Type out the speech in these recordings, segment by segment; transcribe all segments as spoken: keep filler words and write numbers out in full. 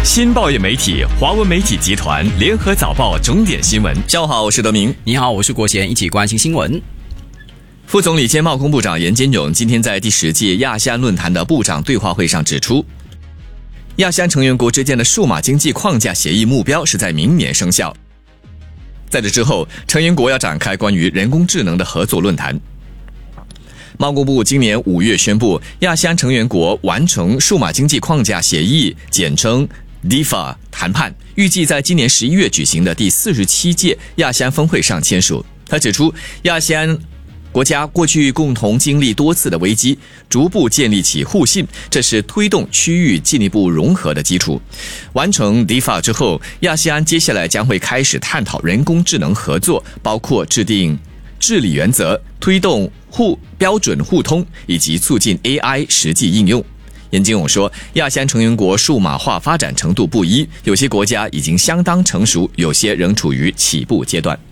新报业媒体华文媒体集团联合早报重点新闻。下午好，我是德明。 你好，我是国贤，一起关心新闻。 副总理兼贸工部长严金勇今天在第十届亚细安论坛的部长对话会上指出，亚细安成员国之间的数码经济框架协议目标是在明年生效。在这之后，成员国要展开关于人工智能的合作论坛。贸工部今年五月宣布，亚细安成员国完成数码经济框架协议，简称 D I F A 谈判，预计在今年十一月举行的第四十七届亚细安峰会上签署。他指出，亚细安国家过去共同经历多次的危机，逐步建立起互信，这是推动区域进一步融合的基础。完成 D I F A 之后，亚细安接下来将会开始探讨人工智能合作，包括制定治理原则，推动互标准互通，以及促进 A I 实际应用。严金勇说，亚细安成员国数码化发展程度不一，有些国家已经相当成熟，有些仍处于起步阶段。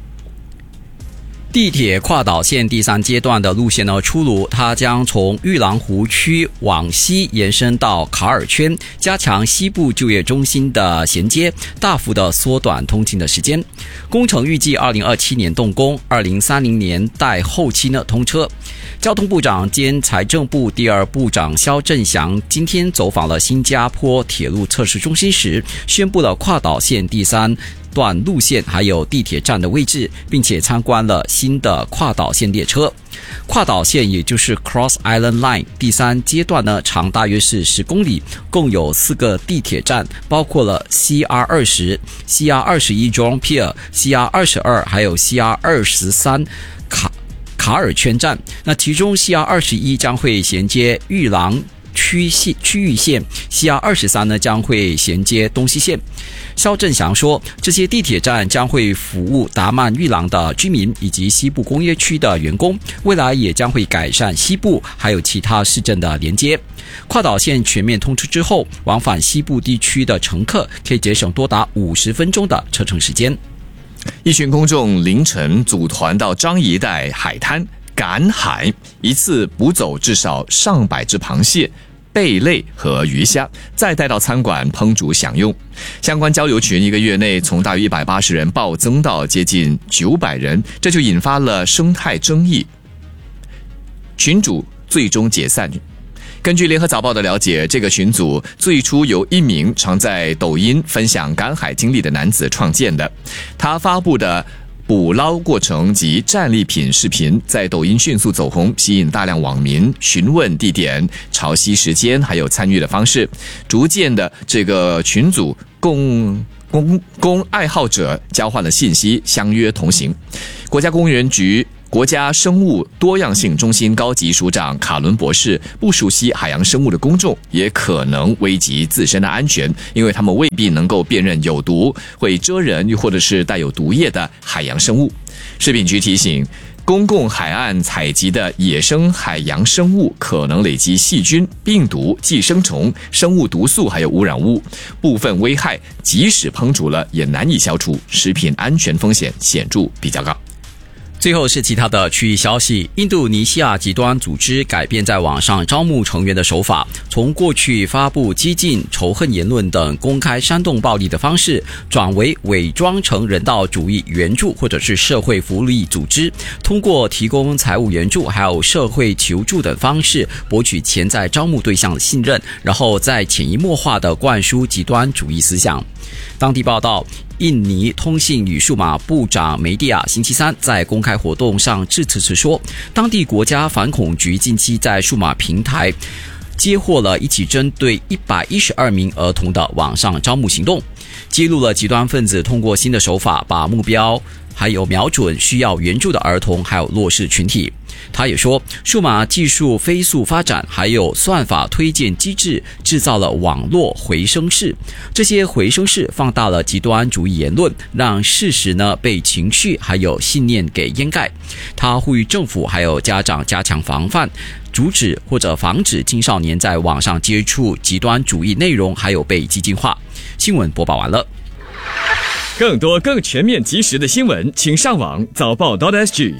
地铁跨岛线第三阶段的路线呢出炉，它将从玉郎湖区往西延伸到卡尔圈，加强西部就业中心的衔接，大幅的缩短通勤的时间。工程预计二零二七年动工，二零三零年代后期呢通车。交通部长兼财政部第二部长肖振祥今天走访了新加坡铁路测试中心时，宣布了跨岛线第三段路线还有地铁站的位置，并且参观了新的跨岛线列车。跨岛线也就是 Cross Island Line 第三阶段呢，长大约是十公里，共有四个地铁站，包括了 C R 二十、C R 二十一 Jurong Pier、C R 二十二 还有 C R 二十三卡卡尔圈站。那其中 C R 二十一 将会衔接玉郎区系区域线， C R 二十三 呢将会衔接东西线。肖振祥说，这些地铁站将会服务达曼玉郎的居民以及西部工业区的员工，未来也将会改善西部还有其他市镇的连接。跨岛线全面通车之后，往返西部地区的乘客可以节省多达五十分钟的车程时间。 一群公众凌晨组团到樟宜一带海滩赶海，一次捕走至少上百只螃蟹、贝类和鱼虾，再带到餐馆烹煮享用。相关交流群一个月内从大约一百八十人暴增到接近九百人，这就引发了生态争议，群主最终解散。根据联合早报的了解，这个群组最初由一名常在抖音分享赶海经历的男子创建的，他发布的捕捞过程及战利品视频在抖音迅速走红，吸引大量网民询问地点、潮汐时间还有参与的方式。逐渐的，这个群组供供供爱好者交换了信息，相约同行。国家公园局国家生物多样性中心高级署长卡伦博士，不熟悉海洋生物的公众也可能危及自身的安全，因为他们未必能够辨认有毒、会蜇人又或者是带有毒液的海洋生物。食品局提醒，公共海岸采集的野生海洋生物可能累积细菌、病毒、寄生虫、生物毒素还有污染物，部分危害即使烹煮了也难以消除，食品安全风险显著比较高。 最后是其他的区域消息，印度尼西亚极端组织改变在网上招募成员的手法，从过去发布激进、仇恨言论等公开煽动暴力的方式，转为伪装成人道主义援助或者是社会福利组织，通过提供财务援助还有社会求助等方式，博取潜在招募对象的信任，然后再潜移默化地灌输极端主义思想。当地报道，印尼通信与数码部长梅蒂亚星期三在公开活动上致辞时说，当地国家反恐局近期在数码平台接获了一起针对一百一十二名儿童的网上招募行动，揭露了极端分子通过新的手法把目标还有瞄准需要援助的儿童还有弱势群体。他也说，数码技术飞速发展，还有算法推荐机制制造了网络回声室，这些回声室放大了极端主义言论，让事实呢被情绪还有信念给掩盖。他呼吁政府还有家长加强防范，阻止或者防止青少年在网上接触极端主义内容，还有被激进化。新闻播报完了。 更多更全面及时的新闻，请上网早报 .sg。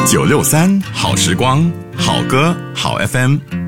九六三好时光，好歌好 F M。